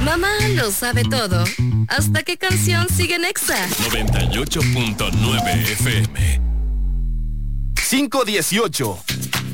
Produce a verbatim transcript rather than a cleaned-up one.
Mamá lo sabe todo. ¿Hasta qué canción sigue en Exa? noventa y ocho punto nueve F M. cinco dieciocho.